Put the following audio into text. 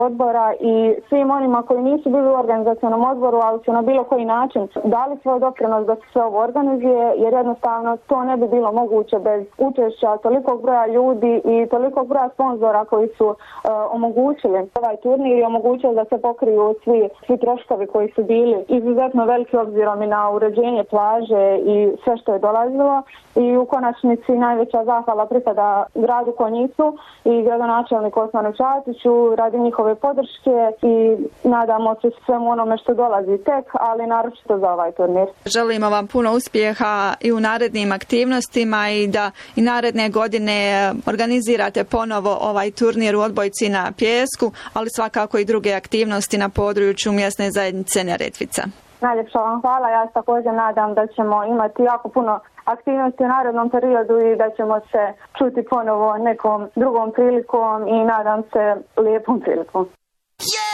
odbora i svim onima koji nisu bili u organizacionom odboru, ali su na bilo koji način dali svoj doprinos da se sve ovo organizuje, jer jednostavno to ne bi bilo moguće bez učešća tolikog broja ljudi i tolikog broja sponzora koji su omogućili ovaj turnir i omogućili da se pokriju svi troškovi koji su bili izuzetno veliki obzirom i na uređenje plaže i sve što je dolazilo. I u konačnici najveća zahvala pripada gradu Konjicu i gradonačelniku Osmanu Čatiću radi njihove podrške i nadamo se svemu onome što dolazi tek, ali naročito za ovaj turnir. Želimo vam puno uspjeha i u narednim aktivnostima i da i naredne godine organizirate ponovo ovaj turnir u odbojci na pijesku, ali svakako i druge aktivnosti na području mjesne zajednice Neretvica. Najljepša vam hvala, ja se također nadam da ćemo imati jako puno aktivnosti u narednom periodu i da ćemo se čuti ponovo nekom drugom prilikom i nadam se lijepom prilikom.